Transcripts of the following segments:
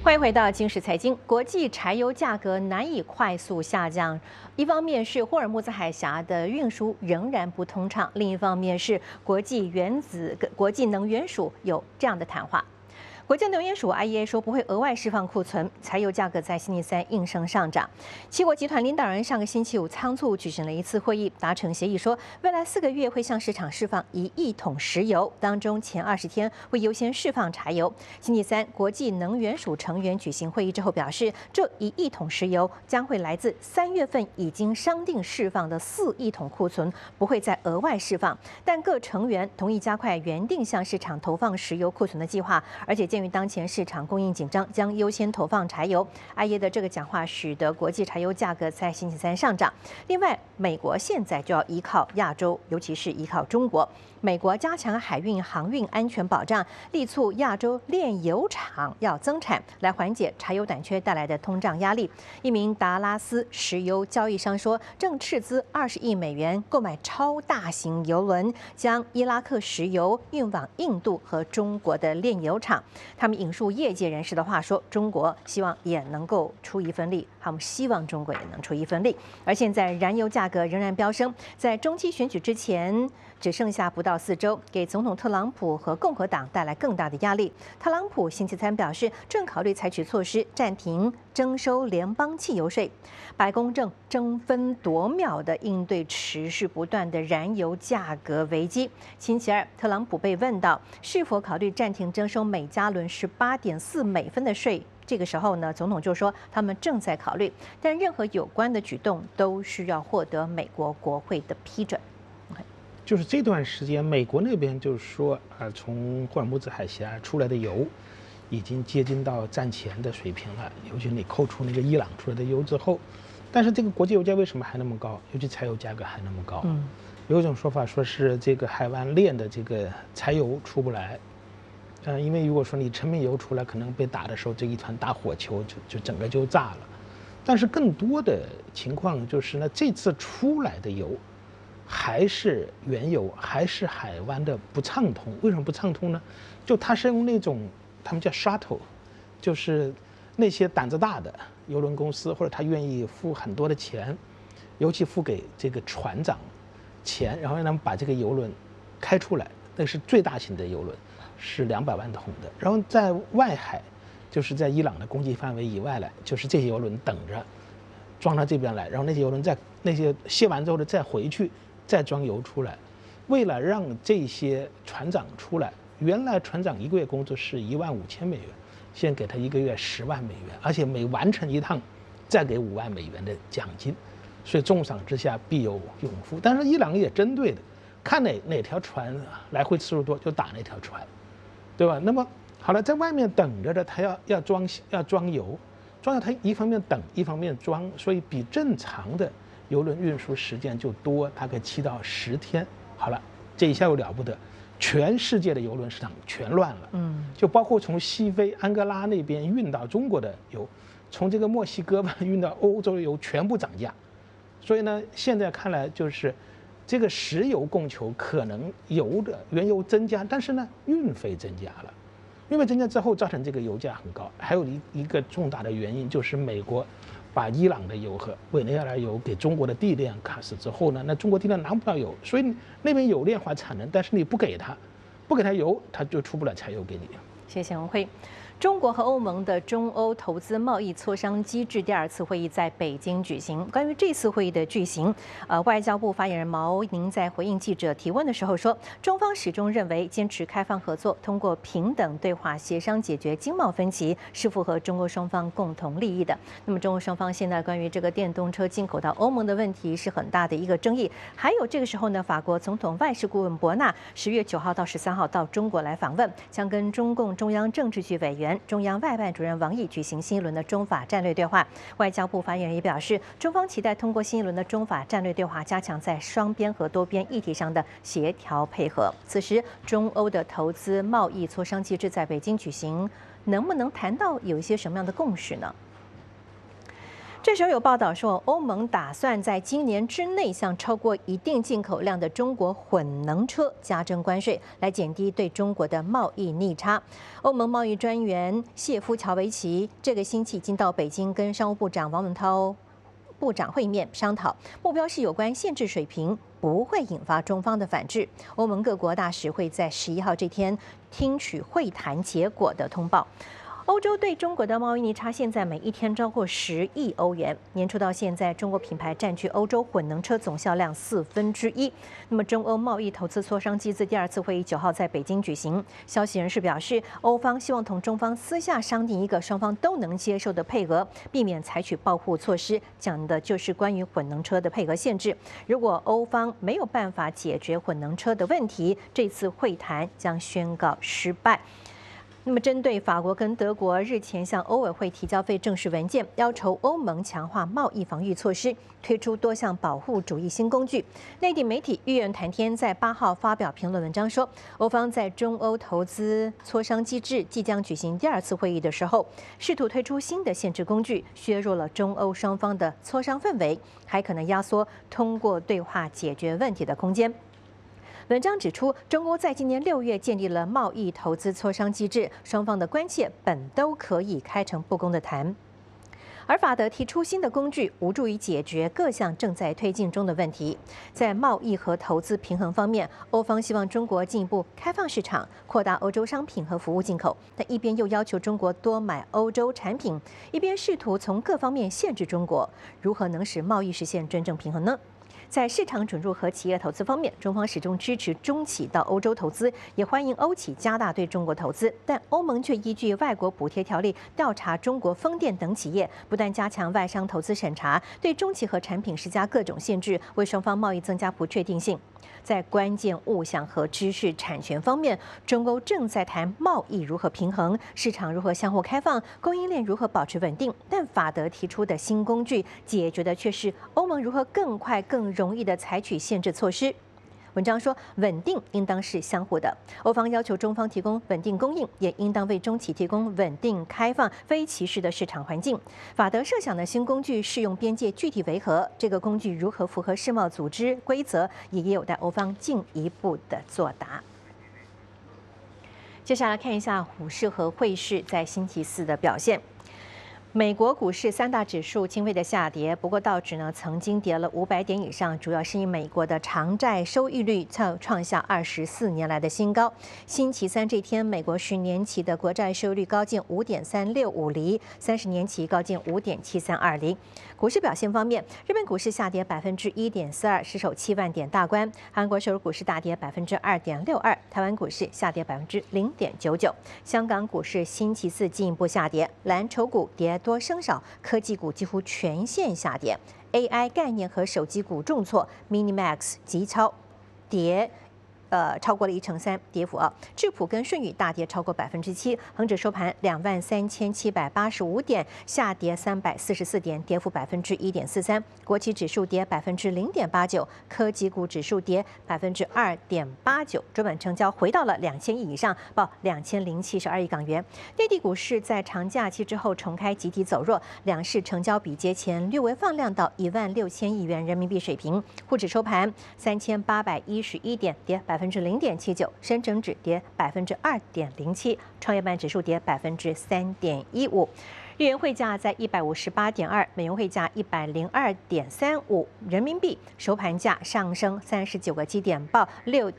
欢迎回到今时财经。国际柴油价格难以快速下降，一方面是霍尔木兹海峡的运输仍然不通畅，另一方面是国际能源署有这样的谈话。国际能源署 IEA 说不会额外释放库存，柴油价格在星期三应声上涨。七国集团领导人上个星期五仓促举行了一次会议，达成协议说，未来4个月会向市场释放1亿桶石油，当中前20天会优先释放柴油。星期三，国际能源署成员举行会议之后表示，这1亿桶石油将会来自3月份已经商定释放的4亿桶库存，不会再额外释放。但各成员同意加快原定向市场投放石油库存的计划，而且鉴于当前市场供应紧张，将优先投放柴油。IEA 的这个讲话使得国际柴油价格在星期三上涨。另外，美国现在就要依靠亚洲，尤其是依靠中国。美国加强海运航运安全保障，力促亚洲炼油厂要增产，来缓解柴油短缺带来的通胀压力。一名达拉斯石油交易商说，正斥资20亿美元购买超大型油轮，将伊拉克石油运往印度和中国的炼油厂。他们引述业界人士的话说，中国希望也能够出一份力，他们希望中国也能出一份力。而现在燃油价格仍然飙升，在中期选举之前只剩下不到4周，给总统特朗普和共和党带来更大的压力。特朗普星期三表示，正考虑采取措施暂停征收联邦汽油税。白宫正争分夺秒地应对持续不断的燃油价格危机。星期二，特朗普被问到是否考虑暂停征收每加仑18.4美分的税。这个时候呢，总统就说他们正在考虑，但任何有关的举动都需要获得美国国会的批准。 就是这段时间，美国那边就是说，从霍尔木兹海峡出来的油，已经接近到战前的水平了。尤其你扣除那个伊朗出来的油之后，但是这个国际油价为什么还那么高？尤其柴油价格还那么高？有一种说法说是这个海湾炼的这个柴油出不来，因为如果说你成品油出来，可能被打的时候这一团大火球就整个就炸了。但是更多的情况就是呢，这次出来的油还是原油，还是海湾的不畅通。为什么不畅通呢？就它是用那种他们叫 shuttle， 就是那些胆子大的邮轮公司，或者他愿意付很多的钱，尤其付给这个船长钱，然后让他们把这个邮轮开出来。那是最大型的邮轮，是200万桶的。然后在外海，就是在伊朗的攻击范围以外来，就是这些邮轮等着装到这边来，然后那些邮轮那些卸完之后呢，再回去再装油出来。为了让这些船长出来，原来船长1个月工资是15000美元，现在给他1个月10万美元，而且每完成一趟再给5万美元的奖金。所以重赏之下必有勇夫。但是伊朗也针对的，看哪条船来回次数多就打哪条船，对吧？那么好了，在外面等着的他要装油，装他一方面等一方面装，所以比正常的邮轮运输时间就多，大概7到10天。好了，这一下又了不得，全世界的邮轮市场全乱了。就包括从西非安哥拉那边运到中国的油，从这个墨西哥运到欧洲的油全部涨价。所以呢，现在看来就是这个石油供求可能原油增加，但是呢，运费增加了。运费增加之后，造成这个油价很高。还有一个重大的原因就是美国把伊朗的油和委内瑞拉油给中国的地炼卡死之后呢，那中国地炼拿不到油，所以那边有炼化产能，但是你不给他油，他就出不了柴油给你。 谢谢文辉。中国和欧盟的中欧投资贸易磋商机制第2次会议在北京举行。关于这次会议的举行，外交部发言人毛宁在回应记者提问的时候说，中方始终认为坚持开放合作，通过平等对话协商解决经贸分歧是符合中欧双方共同利益的。那么中欧双方现在关于这个电动车进口到欧盟的问题是很大的一个争议。还有这个时候呢，法国总统外事顾问博纳10月9号到13号到中国来访问，将跟中共中央政治局委员、中央外办主任王毅举行新一轮的中法战略对话。外交部发言人也表示，中方期待通过新一轮的中法战略对话，加强在双边和多边议题上的协调配合。此时，中欧的投资贸易磋商机制在北京举行，能不能谈到有一些什么样的共识呢？ 这时候有报道说，欧盟打算在今年之内向超过一定进口量的中国混能车加征关税，来减低对中国的贸易逆差。欧盟贸易专员谢夫乔维奇这个星期已经到北京跟商务部长王文涛部长会面商讨，目标是有关限制水平不会引发中方的反制。欧盟各国大使会在11号这天听取会谈结果的通报。欧洲对中国的贸易逆差现在每一天超过10亿欧元，年初到现在，中国品牌占据欧洲混能车总销量1/4。那么，中欧贸易投资磋商机制第2次会议9号在北京举行。消息人士表示，欧方希望同中方私下商定一个双方都能接受的配额，避免采取报复措施。讲的就是关于混能车的配额限制。如果欧方没有办法解决混能车的问题，这次会谈将宣告失败。那么，针对法国跟德国日前向欧委会提交非正式文件，要求欧盟强化贸易防御措施，推出多项保护主义新工具。内地媒体玉苑谈天在8号发表评论文章说，欧方在中欧投资磋商机制即将举行第2次会议的时候，试图推出新的限制工具，削弱了中欧双方的磋商氛围，还可能压缩通过对话解决问题的空间。文章指出，中欧在今年6月建立了贸易投资磋商机制，双方的关切本都可以开诚布公地谈。而法德提出新的工具，无助于解决各项正在推进中的问题。在贸易和投资平衡方面，欧方希望中国进一步开放市场，扩大欧洲商品和服务进口，但一边又要求中国多买欧洲产品，一边试图从各方面限制中国，如何能使贸易实现真正平衡呢？在市场准入和企业投资方面，中方始终支持中企到欧洲投资，也欢迎欧企加大对中国投资。但欧盟却依据外国补贴条例调查中国风电等企业，不断加强外商投资审查，对中企和产品施加各种限制，为双方贸易增加不确定性。在关键物象和知识产权方面，中欧正在谈贸易如何平衡，市场如何相互开放，供应链如何保持稳定。但法德提出的新工具，解决的却是欧盟如何更快、更容易地采取限制措施。文章说，稳定应当是相互的。欧方要求中方提供稳定供应，也应当为中企提供稳定、开放、非歧视的市场环境。法德设想的新工具适用边界具体为何？这个工具如何符合世贸组织规则，也有待欧方进一步的作答。接下来看一下股市和汇市在星期4的表现。美国股市3大指数轻微的下跌，不过道指呢曾经跌了500点以上，主要是因美国的长债收益率创下24年来的新高。星期3这天，美国10年期的国债收益率高见5.365厘，30年期高见5.732厘。股市表现方面，日本股市下跌1.42%，失守7万点大关；韩国首尔股市大跌2.62%，台湾股市下跌0.99%。香港股市星期4进一步下跌，蓝筹股跌多升少，科技股几乎全线下跌 ，AI 概念和手机股重挫 ，Minimax 急超跌。超过了1.3%跌幅啊，智普跟顺宇大跌超过7%，恒指收盘23785点，下跌344点，跌幅1.43%。国企指数跌0.89%，科技股指数跌2.89%。主板成交回到了2000亿以上，报2072亿港元。内地股市在长假期之后重开集体走弱，两市成交比节前略微放量到16000亿元人民币水平。沪指收盘3811点，跌0.79%，深成指跌2.07%，创业板指数跌3.15%。日元汇价在158.2，美元汇价102.35，人民币收盘价上升39个基点，报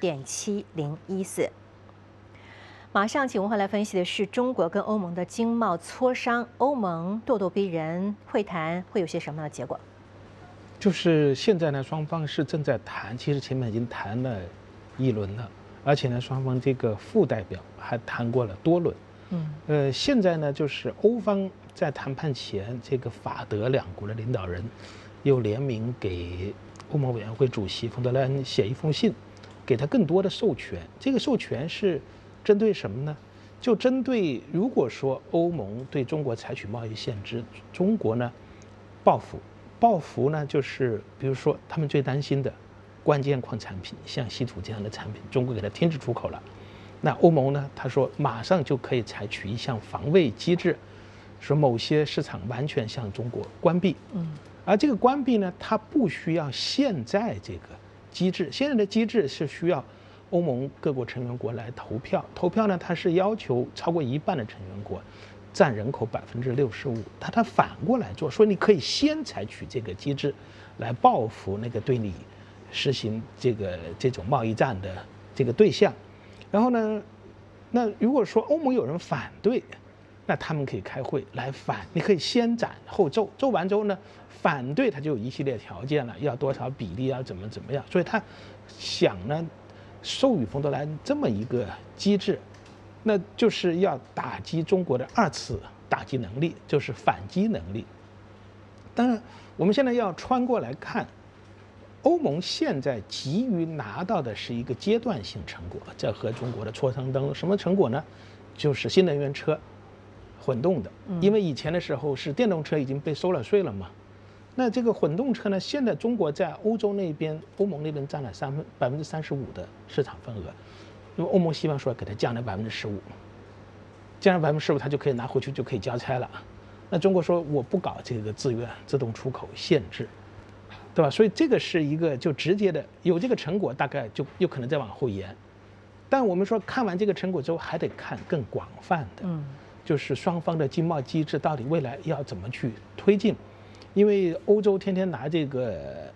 6.7014。马上请文慧来分析的是中国跟欧盟的经贸磋商，欧盟咄咄逼人，会谈会有些什么样的结果？ 就是现在呢，双方是正在谈，其实前面已经谈了1轮了，而且呢，双方这个副代表还谈过了多轮。现在呢，就是欧方在谈判前，这个法德2国的领导人又联名给欧盟委员会主席冯德莱恩写一封信，给他更多的授权。这个授权是针对什么呢？就针对如果说欧盟对中国采取贸易限制，中国呢报复呢，就是比如说他们最担心的关键矿产品，像稀土这样的产品，中国给它停止出口了。那欧盟呢，他说马上就可以采取一项防卫机制， 说某些市场完全向中国关闭。而这个关闭呢，它不需要现在这个机制，现在的机制是需要欧盟各国成员国来投票，投票呢，它是要求超过一半的成员国占人口65%，它反过来做，说你可以先采取这个机制来报复那个对你实行这种贸易战的这个对象。然后呢，那如果说欧盟有人反对，那他们可以开会来反，你可以先斩后奏，奏完之后呢，反对他就有一系列条件了，要多少比例，要怎么样，所以他想呢，授予冯德莱恩这么一个机制，那就是要打击中国的二次打击能力，就是反击能力。当然，我们现在要穿过来看，欧盟现在急于拿到的是一个阶段性成果，这和中国的磋商当中什么成果呢？就是新能源车。混动的，因为以前的时候是电动车已经被收了税了嘛，那这个混动车呢，现在中国在欧洲那边、欧盟那边占了35%的市场份额，因为欧盟希望说给它降了15%，降了15%，它就可以拿回去就可以交差了。那中国说我不搞这个自愿自动出口限制，对吧？所以这个是一个就直接的有这个成果，大概就有可能再往后延。但我们说看完这个成果之后，还得看更广泛的。就是双方的经贸机制到底未来要怎么去推进，因为欧洲天天拿这个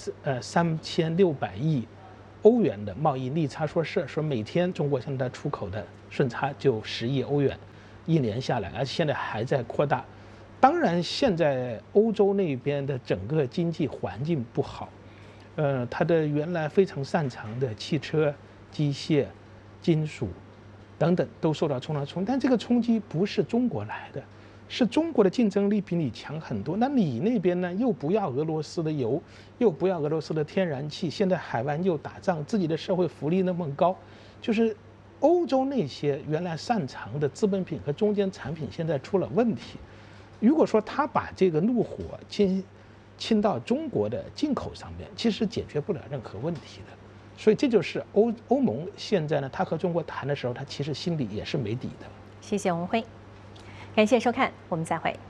3600亿欧元的贸易逆差说事，说每天中国现在出口的顺差就10亿欧元，一年下来，而且现在还在扩大。当然，现在欧洲那边的整个经济环境不好，它的原来非常擅长的汽车、机械、金属。等等都受到冲击，但这个冲击不是中国来的，是中国的竞争力比你强很多。那你那边呢，又不要俄罗斯的油，又不要俄罗斯的天然气，现在海湾又打仗，自己的社会福利那么高，就是欧洲那些原来擅长的资本品和中间产品现在出了问题。如果说他把这个怒火倾到中国的进口上面，其实解决不了任何问题的。所以这就是欧盟现在呢，他和中国谈的时候，他其实心里也是没底的。 谢谢文辉，感谢收看，我们再会。